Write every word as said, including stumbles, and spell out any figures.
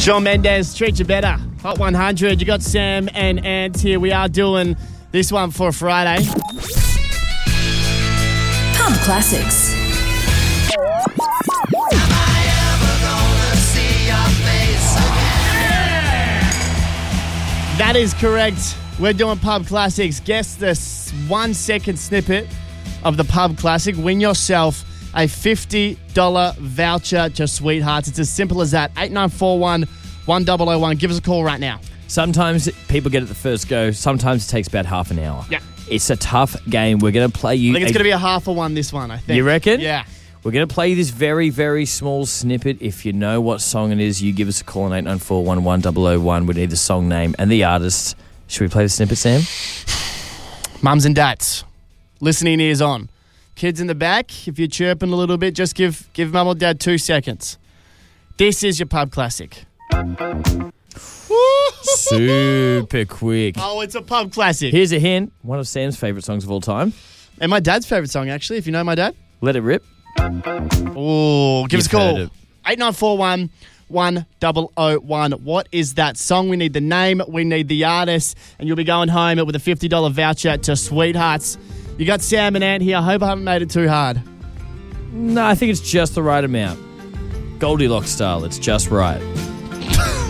Shawn Mendes, Treat You Better. Hot one hundred. You got Sam and Ant here. We are doing this one for Friday. Pub Classics. That is correct. We're doing Pub Classics. Guess this one second snippet of the Pub Classic. Win yourself a fifty dollars voucher to Sweethearts. It's as simple as that. eight nine four one, one zero zero one. Give us a call right now. Sometimes people get it the first go. Sometimes it takes about half an hour. Yeah. It's a tough game. We're going to play you... I think it's a- going to be a half a one, this one, I think. You reckon? Yeah. We're going to play you this very, very small snippet. If you know what song it is, you give us a call on eight nine four one, one zero zero one. We need the song name and the artist. Should we play the snippet, Sam? Mums and dads, listening ears on. Kids in the back, if you're chirping a little bit, just give give mum or dad two seconds. This is your Pub Classic. Super quick. Oh, it's a Pub Classic. Here's a hint. One of Sam's favourite songs of all time. And my dad's favourite song, actually, if you know my dad. Let It Rip. Oh, give us a You've heard call. it. eight nine four one, one zero zero one. What is that song? We need the name, we need the artist, and you'll be going home with a fifty dollars voucher to Sweethearts. You got Sam and Ant here. I hope I haven't made it too hard. No, I think it's just the right amount. Goldilocks style. It's just right.